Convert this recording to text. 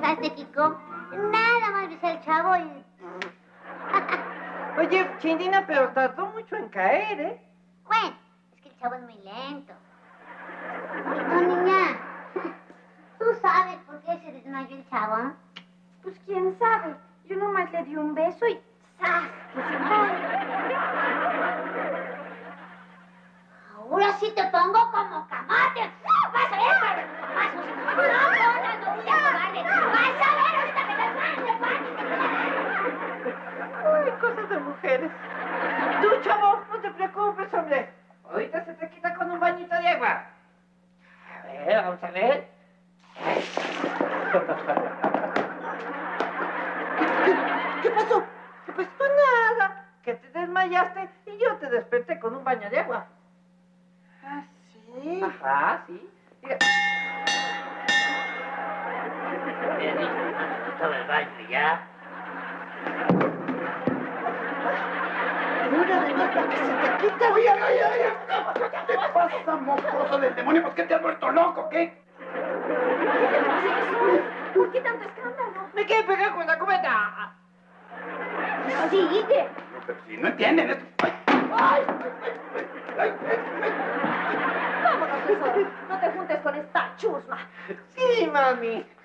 fijaste, Kiko? Nada más ves al chavo y... Oye, Chindina, pero tardó mucho en caer, ¿eh? Bueno, es que el chavo es muy lento. No, niña, ¿tú sabes por qué se desmayó el chavo? Pues quién sabe. Yo nomás le di un beso y ¡zas! Que se cae. Ahora sí te pongo como camote. Vas a ver, pasos. No, no voy a cobarde. Vas a ver ahorita que te mande, Ay, cosas de mujeres. Tú, chavo, no te preocupes, hombre. Ahorita se te quita con un bañito de agua. A ver, vamos a ver. ¿Qué pasó? ¿Qué pasó? Nada. Que te desmayaste y yo te desperté con un baño de agua. ¿Ah, sí? Ajá, sí. Mira. He dicho que no se quitaba el baño y ya. Una de más para que se te quita. Oye, ¿qué te pasa, mocoso del demonio? ¿Por qué te has vuelto loco? ¿Qué? ¿Por qué tanto escándalo? Me quedé pegado con la cubeta. Sigue. No, pero si no entienden esto. ¡Ay! Vámonos, tesoro. No te juntes con esta chusma. Sí, mami.